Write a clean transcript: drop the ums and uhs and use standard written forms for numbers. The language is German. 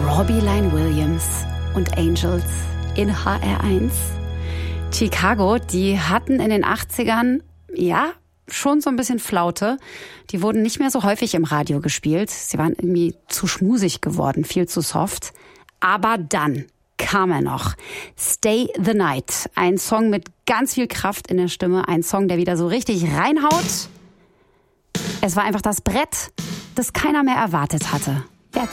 Robbie Line Williams und Angels in HR1. Chicago, die hatten in den 80ern, ja, schon so ein bisschen Flaute. Die wurden nicht mehr so häufig im Radio gespielt. Sie waren irgendwie zu schmusig geworden, viel zu soft. Aber dann kam er noch. Stay the Night. Ein Song mit ganz viel Kraft in der Stimme. Ein Song, der wieder so richtig reinhaut. Es war einfach das Brett, das keiner mehr erwartet hatte.